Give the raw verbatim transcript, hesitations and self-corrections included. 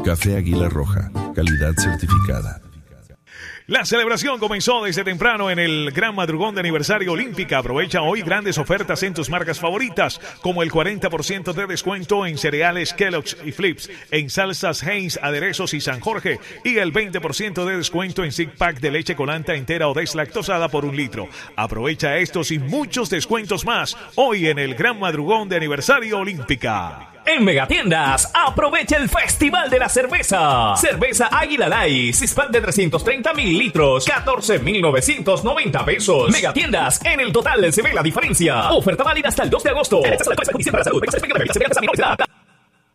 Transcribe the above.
Café Águila Roja, calidad certificada. La celebración comenzó desde temprano en el Gran Madrugón de Aniversario Olímpica. Aprovecha hoy grandes ofertas en tus marcas favoritas, como el cuarenta por ciento de descuento en cereales Kellogg's y Flips, en salsas Heinz, aderezos y San Jorge, y el veinte por ciento de descuento en Six Pack de leche colanta entera o deslactosada por un litro. Aprovecha estos y muchos descuentos más hoy en el Gran Madrugón de Aniversario Olímpica. En Megatiendas, aprovecha el Festival de la Cerveza. Cerveza Águila Light, six pack de trescientos treinta mililitros, catorce mil novecientos noventa pesos. Megatiendas, en el total se ve la diferencia. Oferta válida hasta el dos de agosto.